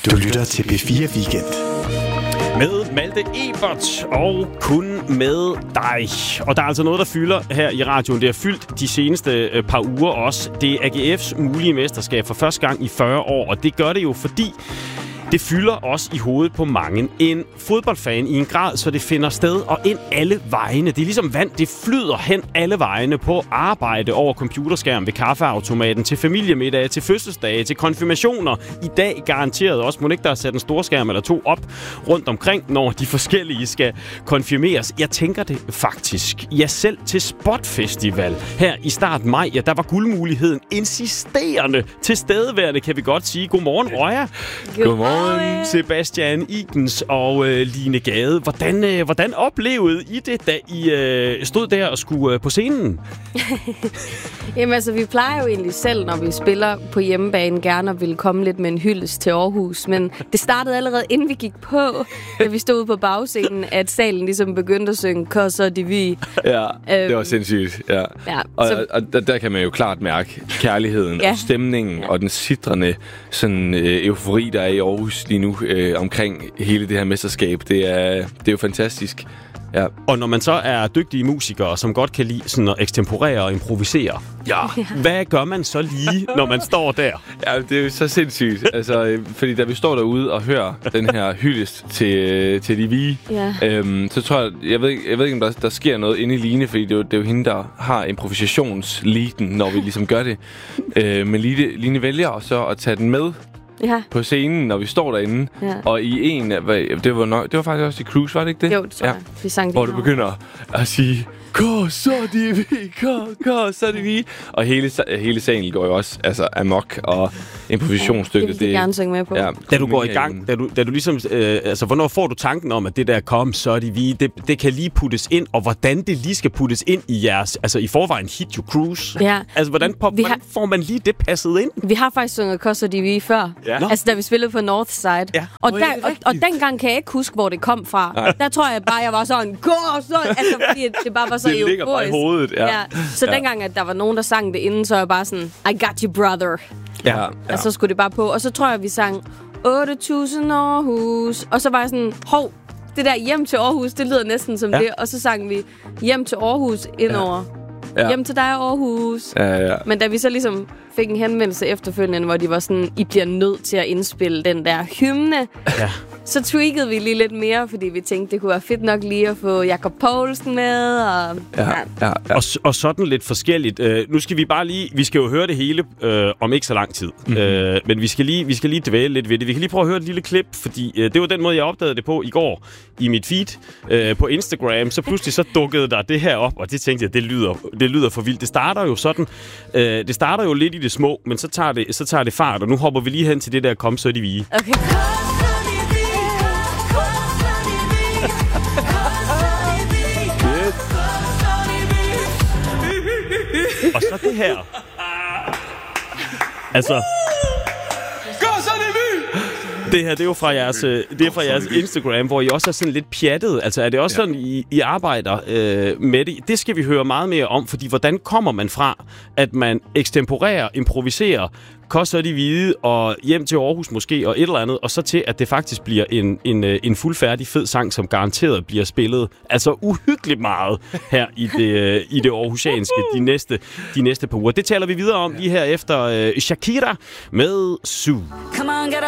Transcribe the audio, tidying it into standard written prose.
Du lytter til P4 Weekend. Med Malte Ebert og kun med dig. Og der er altså noget, der fylder her i radioen. Det har fyldt de seneste par uger også. Det er AGF's mulige mesterskab for første gang i 40 år. Og det gør det jo, fordi det fylder også i hovedet på mange. En fodboldfan i en grad, så det finder sted og ind alle vejene. Det er ligesom vand, det flyder hen alle vejene på arbejde, over computerskærm, ved kaffeautomaten, til familiemiddage, til fødselsdage, til konfirmationer. I dag garanteret også. Må ikke der er sat en storskærm eller to op rundt omkring, når de forskellige skal konfirmeres. Jeg tænker det faktisk. Ja, selv til Spotfestival her i start maj, ja, der var guldmuligheden insisterende tilstedeværende, kan vi godt sige. Godmorgen, Røja. Godmorgen. Sebastian Igens og Line Gade. Hvordan oplevede I det, da I stod der og skulle på scenen? Jamen altså, vi plejer jo egentlig selv, når vi spiller på hjemmebane, gerne at ville komme lidt med en hyldest til Aarhus. Men det startede allerede, inden vi gik på, da vi stod på bagscenen, at salen ligesom begyndte at synge Kosser de vi. Ja, det var sindssygt. Ja. Og der kan man jo klart mærke kærligheden og stemningen og den sitrende sådan, eufori, der er i Aarhus lige nu omkring hele det her mesterskab. Det er jo fantastisk. Ja. Og når man så er dygtige musikere, som godt kan lide sådan at ekstemporere og improvisere, hvad gør man så lige, når man står der? Ja, det er jo så sindssygt. Altså, fordi da vi står derude og hører den her hyldest til de vige, så tror jeg ved ikke, om der sker noget inde i Line, fordi det er jo hende, der har improvisationsliden, når vi ligesom gør det. Men Line vælger så at tage den med på scenen, når vi står derinde. Ja. Og i en... Det var faktisk også i Cruise, var det ikke det? Jo, det tror jeg. Vi sang det. Hvor du begynder at sige... Gå, så de vi, gå, så de vi. Og hele salen går jo også amok, og improvisationsstykket... Det vil jeg gerne synge med på. Ja, da du går i gang, da du ligesom... hvornår får du tanken om, at det der kom, så de vi, det kan lige puttes ind, og hvordan det lige skal puttes ind i jeres... Altså, i forvejen hit you Cruise. Ja. Altså, hvordan får man lige det passet ind? Vi har faktisk sunget Kosser de vi før. Ja. Altså, da vi spillede på Northside. Ja. Og dengang kan jeg ikke huske, hvor det kom fra. Nej. Der tror jeg bare, jeg var sådan... Gå, så... Altså, fordi det bare var så det ligger bare i hovedet, Så dengang, at der var nogen, der sang det inden, så var jeg bare sådan, I got you, brother. Ja. Og så skulle det bare på. Og så tror jeg, vi sang 8.000 Aarhus. Og så var jeg sådan, det der hjem til Aarhus, det lyder næsten som det. Og så sang vi hjem til Aarhus indover. Ja. Hjem til dig, Aarhus. Ja. Men da vi så ligesom fik en henvendelse efterfølgende, hvor de var sådan, I bliver nødt til at indspille den der hymne. Ja. Så tweakede vi lige lidt mere, fordi vi tænkte, det kunne være fedt nok lige at få Jakob Poulsen med. Og sådan lidt forskelligt. Nu skal vi bare lige... Vi skal jo høre det hele om ikke så lang tid. Mm-hmm. Men vi skal lige dvæle lidt ved det. Vi kan lige prøve at høre et lille klip, fordi det var den måde, jeg opdagede det på i går i mit feed på Instagram. Så pludselig så dukkede der det her op, og det tænkte jeg, det lyder for vildt. Det starter jo sådan... det starter jo lidt i det små, men så tager det fart, og nu hopper vi lige hen til det der kom, så de vige. Okay. Og så det her. Altså... Det her, det er jo fra jeres Instagram, hvor I også er sådan lidt pjattet. Altså, er det også sådan, I arbejder med det? Det skal vi høre meget mere om, fordi hvordan kommer man fra, at man ekstemporerer, improviserer, koster de hvide og hjem til Aarhus måske, og et eller andet, og så til, at det faktisk bliver en fuldfærdig fed sang, som garanteret bliver spillet altså uhyggeligt meget her i det aarhusianske de næste par uger. Det taler vi videre om lige her efter Shakira med Sue.